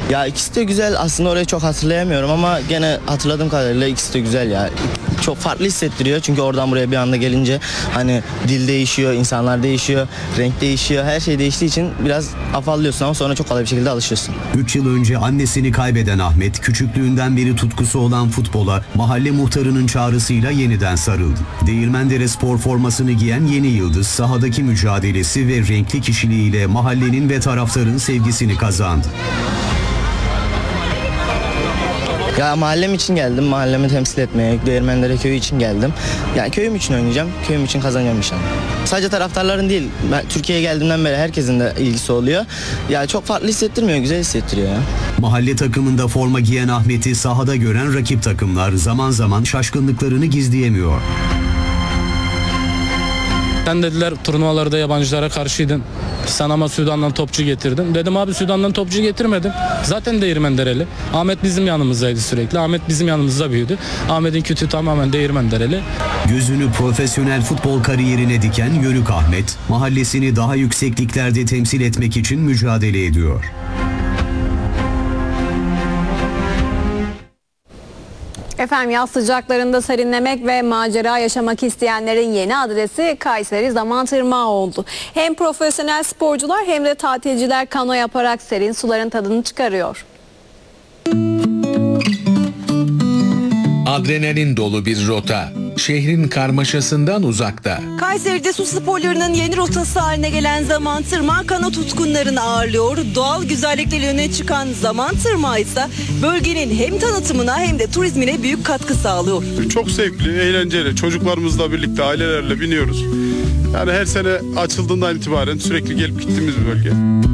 Ya ikisi de güzel. Aslında orayı çok hatırlayamıyorum ama gene hatırladığım kadarıyla ikisi de güzel ya. Çok farklı hissettiriyor çünkü oradan buraya bir anda gelince hani dil değişiyor, insanlar değişiyor, renk değişiyor, her şey değiştiği için biraz afallıyorsun ama sonra çok kolay bir şekilde alışıyorsun. 3 yıl önce annesini kaybeden Ahmet, küçüklüğünden beri tutkusu olan futbola mahalle muhtarının çağrısıyla yeniden sarıldı. Değirmendere spor formasını giyen yeni yıldız, sahadaki mücadelesi ve renkli kişiliğiyle mahallenin ve taraftarın sevgisini kazandı. Ya mahallem için geldim, mahallemi temsil etmeye, Değirmendere köyü için geldim. Yani köyüm için oynayacağım, köyüm için kazanacağım inşallah. Sadece taraftarların değil, ben Türkiye'ye geldiğimden beri herkesin de ilgisi oluyor. Ya çok farklı hissettirmiyor, güzel hissettiriyor ya. Mahalle takımında forma giyen Ahmet'i sahada gören rakip takımlar zaman zaman şaşkınlıklarını gizleyemiyor. Sen dediler turnuvalarda yabancılara karşıydın. Sen ama Sudan'dan topçu getirdin. Dedim abi Sudan'dan topçu getirmedim. Zaten Değirmendereli. Ahmet bizim yanımızdaydı sürekli. Ahmet bizim yanımızda büyüdü. Ahmet'in kütüğü tamamen Değirmendereli. Gözünü profesyonel futbol kariyerine diken Yörük Ahmet, mahallesini daha yüksekliklerde temsil etmek için mücadele ediyor. Efendim yaz sıcaklarında serinlemek ve macera yaşamak isteyenlerin yeni adresi Kayseri Zamantırmağı oldu. Hem profesyonel sporcular hem de tatilciler kano yaparak serin suların tadını çıkarıyor. Adrenalin dolu bir rota. Şehrin karmaşasından uzakta. Kayseri'de su sporlarının yeni rotası haline gelen Zamantırmağı kano tutkunlarını ağırlıyor. Doğal güzellikle öne çıkan Zamantırmağı ise bölgenin hem tanıtımına hem de turizmine büyük katkı sağlıyor. Çok zevkli, eğlenceli. Çocuklarımızla birlikte ailelerle biniyoruz. Yani her sene açıldığından itibaren sürekli gelip gittiğimiz bir bölge.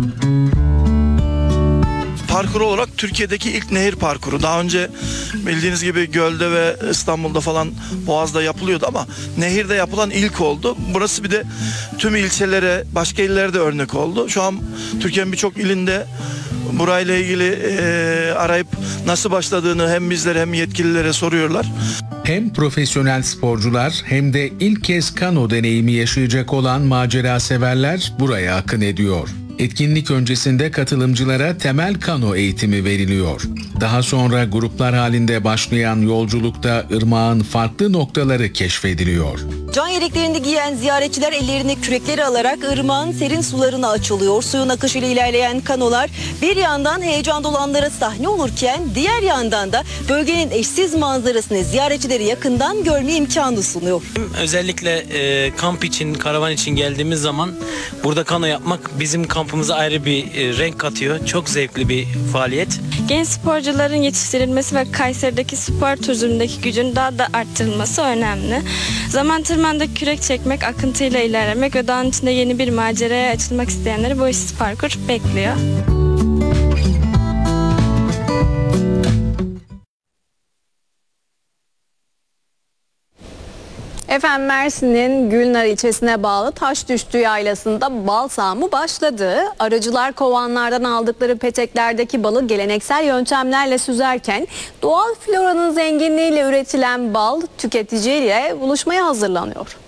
Parkur olarak Türkiye'deki ilk nehir parkuru. Daha önce bildiğiniz gibi Göl'de ve İstanbul'da falan Boğaz'da yapılıyordu ama nehirde yapılan ilk oldu. Burası bir de tüm ilçelere, başka illere de örnek oldu. Şu an Türkiye'nin birçok ilinde burayla ilgili arayıp nasıl başladığını hem bizlere hem yetkililere soruyorlar. Hem profesyonel sporcular hem de ilk kez kano deneyimi yaşayacak olan macera severler buraya akın ediyor. Etkinlik öncesinde katılımcılara temel kano eğitimi veriliyor. Daha sonra gruplar halinde başlayan yolculukta ırmağın farklı noktaları keşfediliyor. Can yeleklerini giyen ziyaretçiler ellerine kürekleri alarak ırmağın serin sularına açılıyor. Suyun akışıyla ilerleyen kanolar bir yandan heyecan dolu anlara sahne olurken diğer yandan da bölgenin eşsiz manzarasını ziyaretçileri yakından görme imkanı sunuyor. Özellikle kamp için, karavan için geldiğimiz zaman burada kano yapmak bizim kampımıza ayrı bir renk katıyor. Çok zevkli bir faaliyet. Genç sporcuların yetiştirilmesi ve Kayseri'deki spor turizmindeki gücün daha da arttırılması önemli. Zamantırmağında kürek çekmek, akıntıyla ilerlemek ve dağın içinde yeni bir maceraya açılmak isteyenleri bu eşsiz parkur bekliyor. Efendim Mersin'in Gülnar ilçesine bağlı Taşdüştü Yaylası'nda bal sağımı başladı. Arıcılar kovanlardan aldıkları peteklerdeki balı geleneksel yöntemlerle süzerken doğal floranın zenginliğiyle üretilen bal tüketiciyle buluşmaya hazırlanıyor.